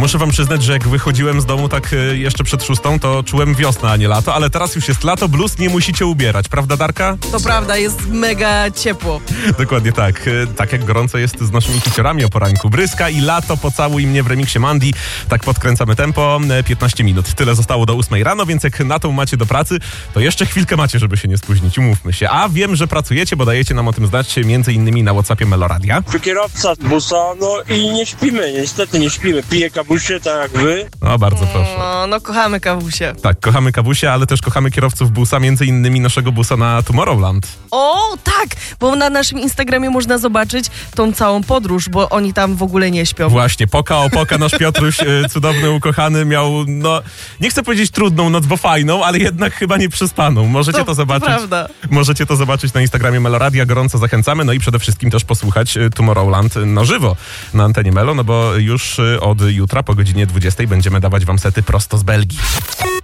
Muszę wam przyznać, że jak wychodziłem z domu tak jeszcze przed 6, to czułem wiosnę, a nie lato, ale teraz już jest lato, bluz nie musicie ubierać, prawda Darka? To prawda, jest mega ciepło. Dokładnie tak. Tak jak gorąco jest z naszymi hiciorami o poranku. Bryska i lato, pocałuj mnie w remiksie Mandy. Tak podkręcamy tempo, 15 minut. Tyle zostało do 8 rano, więc jak na tą macie do pracy, to jeszcze chwilkę macie, żeby się nie spóźnić, umówmy się. A wiem, że pracujecie, bo dajecie nam o tym znać między innymi na WhatsAppie Meloradia. Kierowca busa, no i nie śpimy, niestety nie śpimy. Piję kawusie, tak jak wy. No, bardzo proszę. No kochamy kawusie. Tak, kochamy kawusie, ale też kochamy kierowców busa, między innymi naszego busa na Tomorrowland. O, tak, bo na naszym Instagramie można zobaczyć tą całą podróż, bo oni tam w ogóle nie śpią. Właśnie, poka, nasz Piotruś, cudowny, ukochany, miał, no, nie chcę powiedzieć trudną noc, bo fajną, ale jednak chyba nie przespaną. Możecie to zobaczyć. Prawda. Możecie to zobaczyć na Instagramie Meloradia, gorąco zachęcamy, no i przede wszystkim też posłuchać Tomorrowland na żywo na antenie Melo, no bo już od jutra po godzinie 20 będziemy dawać wam sety prosto z Belgii.